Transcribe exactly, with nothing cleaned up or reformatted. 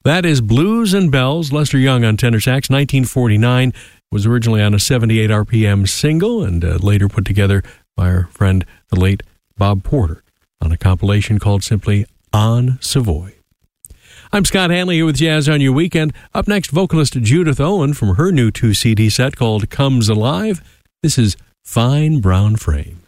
That is Blues and Bells, Lester Young on tenor sax, nineteen forty-nine. Was originally on a seventy-eight R P M single and uh, later put together by our friend, the late Bob Porter, on a compilation called simply On Savoy. I'm Scott Hanley here with Jazz on Your Weekend. Up next, vocalist Judith Owen from her new two C D set called Comes Alive. This is Fine Brown Frame.